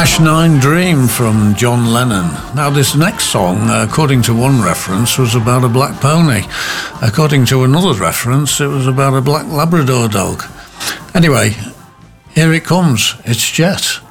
Hash 9 Dream from John Lennon. Now this next song, according to one reference, was about a black pony. According to another reference, it was about a black Labrador dog. Anyway, here it comes. It's Jet.